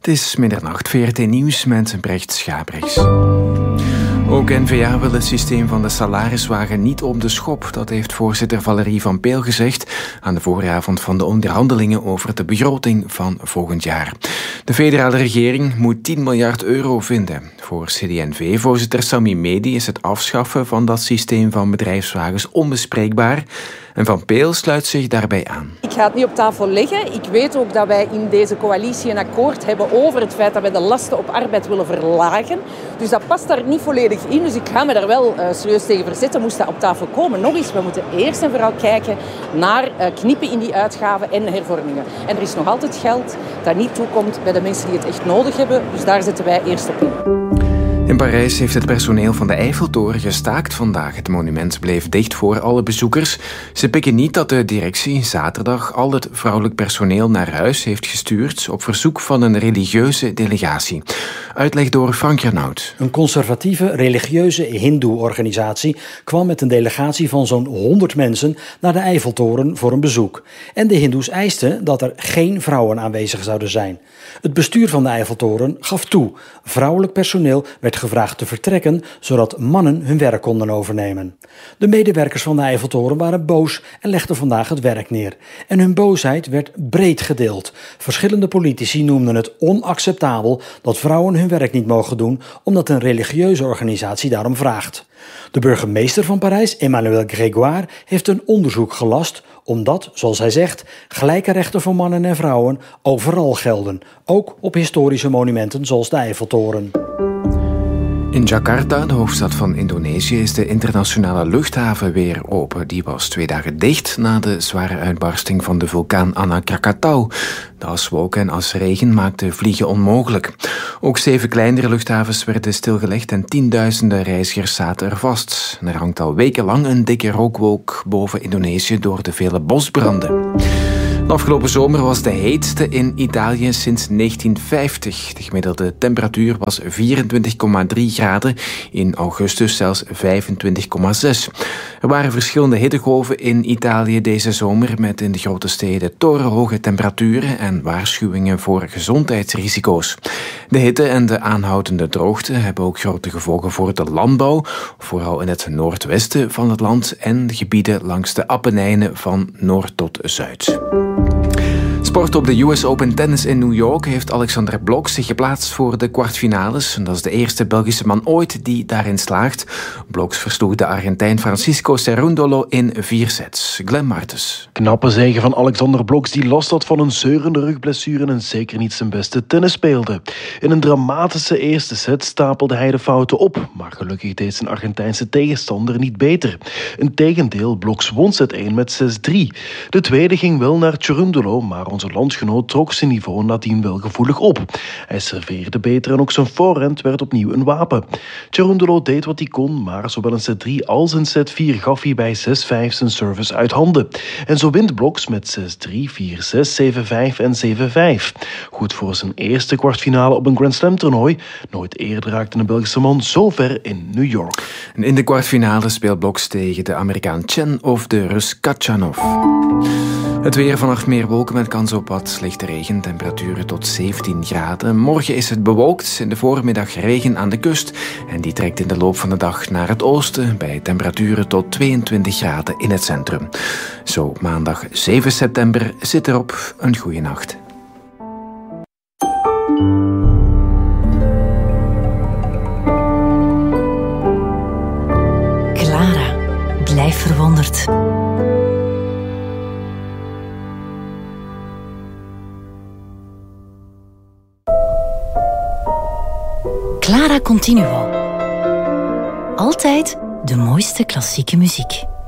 is middernacht, VRT Nieuws met Brecht Schabrichs. Ook N-VA wil het systeem van de salariswagen niet op de schop. Dat heeft voorzitter Valerie van Peel gezegd aan de vooravond van de onderhandelingen over de begroting van volgend jaar. De federale regering moet 10 miljard euro vinden. Voor CD&V-voorzitter Sami Medi is het afschaffen van dat systeem van bedrijfswagens onbespreekbaar. En Van Peel sluit zich daarbij aan. Ik ga het niet op tafel leggen. Ik weet ook dat wij in deze coalitie een akkoord hebben over het feit dat wij de lasten op arbeid willen verlagen. Dus dat past daar niet volledig in. Dus ik ga me daar wel serieus tegen verzetten. Moest dat op tafel komen? Nog eens, we moeten eerst en vooral kijken naar knippen in die uitgaven en hervormingen. En er is nog altijd geld dat niet toekomt bij de mensen die het echt nodig hebben. Dus daar zetten wij eerst op in. In Parijs heeft het personeel van de Eiffeltoren gestaakt vandaag. Het monument bleef dicht voor alle bezoekers. Ze pikken niet dat de directie zaterdag al het vrouwelijk personeel naar huis heeft gestuurd op verzoek van een religieuze delegatie. Uitleg door Frank Renaud. Een conservatieve religieuze hindoe-organisatie kwam met een delegatie van zo'n 100 mensen naar de Eiffeltoren voor een bezoek. En de hindoes eisten dat er geen vrouwen aanwezig zouden zijn. Het bestuur van de Eiffeltoren gaf toe. Vrouwelijk personeel werd gevraagd te vertrekken, zodat mannen hun werk konden overnemen. De medewerkers van de Eiffeltoren waren boos en legden vandaag het werk neer. En hun boosheid werd breed gedeeld. Verschillende politici noemden het onacceptabel dat vrouwen hun werk niet mogen doen, omdat een religieuze organisatie daarom vraagt. De burgemeester van Parijs, Emmanuel Grégoire, heeft een onderzoek gelast, omdat, zoals hij zegt, gelijke rechten voor mannen en vrouwen overal gelden. Ook op historische monumenten zoals de Eiffeltoren. In Jakarta, de hoofdstad van Indonesië, is de internationale luchthaven weer open. Die was 2 dagen dicht na de zware uitbarsting van de vulkaan Anak Krakatau. De aswolken en asregen maakten vliegen onmogelijk. Ook 7 kleinere luchthavens werden stilgelegd en tienduizenden reizigers zaten er vast. Er hangt al wekenlang een dikke rookwolk boven Indonesië door de vele bosbranden. De afgelopen zomer was de heetste in Italië sinds 1950. De gemiddelde temperatuur was 24,3 graden, in augustus zelfs 25,6. Er waren verschillende hittegolven in Italië deze zomer, met in de grote steden torenhoge temperaturen en waarschuwingen voor gezondheidsrisico's. De hitte en de aanhoudende droogte hebben ook grote gevolgen voor de landbouw, vooral in het noordwesten van het land en de gebieden langs de Appenijnen van noord tot zuid. Sport op de US Open Tennis in New York heeft Alexander Blok zich geplaatst voor de kwartfinales. Dat is de eerste Belgische man ooit die daarin slaagt. Bloks versloeg de Argentijn Francisco Cerúndolo in 4 sets. Glenn Martens. Knappe zege van Alexander Bloks, die last had van een zeurende rugblessure en zeker niet zijn beste tennis speelde. In een dramatische eerste set stapelde hij de fouten op, maar gelukkig deed zijn Argentijnse tegenstander niet beter. Integendeel, Bloks won set 1 met 6-3. De tweede ging wel naar Cerúndolo, maar onze landgenoot trok zijn niveau nadien wel gevoelig op. Hij serveerde beter en ook zijn voorhand werd opnieuw een wapen. Cerúndolo deed wat hij kon, maar zowel in set 3 als in set 4 gaf hij bij 6-5 zijn service uit handen. En zo wint Bloks met 6-3, 4-6, 7-5 en 7-5. Goed voor zijn eerste kwartfinale op een Grand Slam toernooi. Nooit eerder raakte een Belgische man zo ver in New York. En in de kwartfinale speelt Bloks tegen de Amerikaan Chen of de Rus Kachanov. Het weer, vannacht meer wolken met kans op wat lichte regen. Temperaturen tot 17 graden. Morgen is het bewolkt. In de voormiddag regen aan de kust. En die trekt in de loop van de dag naar het oosten. Bij temperaturen tot 22 graden in het centrum. Zo, maandag 7 september zit erop. Een goeie nacht. Clara, blijf verwonderd. Clara Continuo. Altijd de mooiste klassieke muziek.